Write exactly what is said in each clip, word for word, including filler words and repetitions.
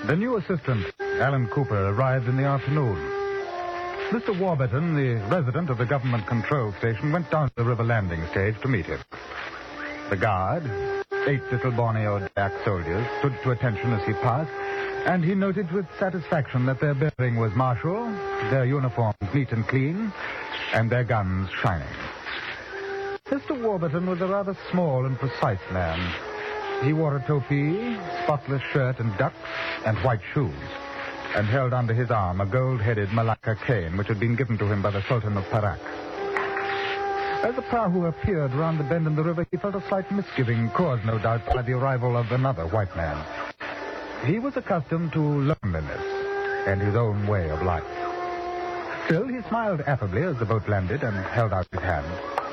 The new assistant, Alan Cooper, arrived in the afternoon. Mister Warburton, the resident of the government control station, went down to the river landing stage to meet him. The guard, eight little Borneo black soldiers, stood to attention as he passed, and he noted with satisfaction that their bearing was martial, their uniforms neat and clean, and their guns shining. Mister Warburton was a rather small and precise man. He wore a topee, spotless shirt and ducks, and white shoes, and held under his arm a gold-headed Malacca cane which had been given to him by the Sultan of Perak. As the Prahu appeared round the bend in the river, he felt a slight misgiving, caused, no doubt, by the arrival of another white man. He was accustomed to loneliness and his own way of life. Still, he smiled affably as the boat landed and held out his hand.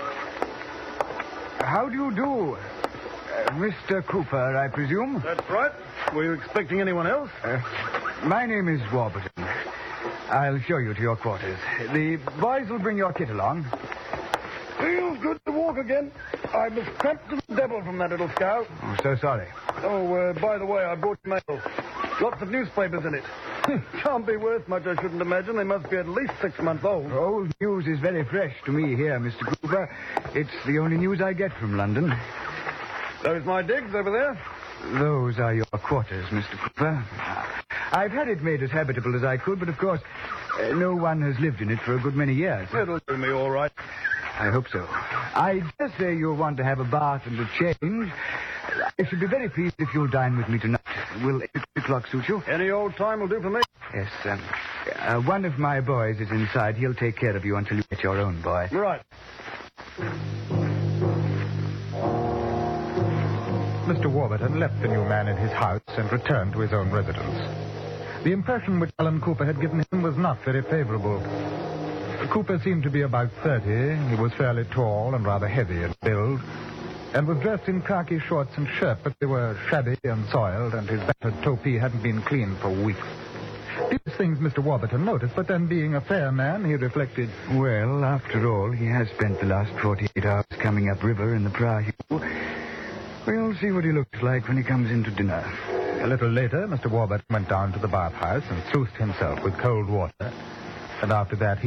How do you do? Uh, Mister Cooper, I presume? That's right. Were you expecting anyone else? Uh, my name is Warburton. I'll show you to your quarters. The boys will bring your kit along. Feels good to walk again. I was cramped to the devil from that little scow. Oh, so sorry. Oh, uh, by the way, I brought you mail. Lots of newspapers in it. Can't be worth much, I shouldn't imagine. They must be at least six months old. Old news is very fresh to me here, Mister Cooper. It's the only news I get from London. Those my digs over there? Those are your quarters, Mister Cooper. I've had it made as habitable as I could, but of course, uh, no one has lived in it for a good many years. It'll do me all right. I hope so. I dare say you'll want to have a bath and a change. I should be very pleased if you'll dine with me tonight. Will eight o'clock suit you? Any old time will do for me. Yes, um, uh, one of my boys is inside. He'll take care of you until you get your own boy. Right. Mister Warburton left the new man in his house and returned to his own residence. The impression which Alan Cooper had given him was not very favorable. Cooper seemed to be about thirty. He was fairly tall and rather heavy in build, and was dressed in khaki shorts and shirt, but they were shabby and soiled, and his battered topee hadn't been cleaned for weeks. These things Mister Warburton noticed, but then, being a fair man, he reflected, well, after all, he has spent the last forty-eight hours coming upriver in the Prahu. We'll see what he looks like when he comes in to dinner. A little later, Mister Warburton went down to the bathhouse and soothed himself with cold water, and after that he